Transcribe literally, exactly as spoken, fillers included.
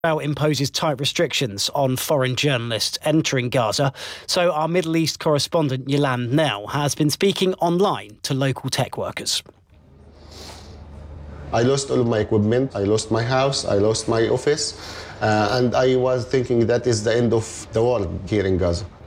Israel imposes tight restrictions on foreign journalists entering Gaza. So our Middle East correspondent Yolande Knell has been speaking online to local tech workers. I lost all of my equipment, I lost my house, I lost my office, uh, and I was thinking that is the end of the world here in Gaza.